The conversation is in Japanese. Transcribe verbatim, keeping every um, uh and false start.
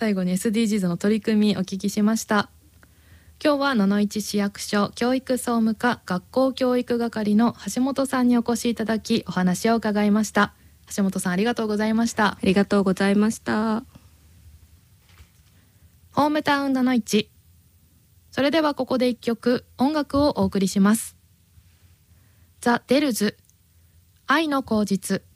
最後に エスディージーズ の取り組みお聞きしました。今日は野々市市役所教育総務課学校教育係の橋本さんにお越しいただきお話を伺いました。橋本さん、ありがとうございました。 ありがとうございました。 ホームタウン野々市。それではここで一曲音楽をお送りします。ザ・デルズ、愛の口実。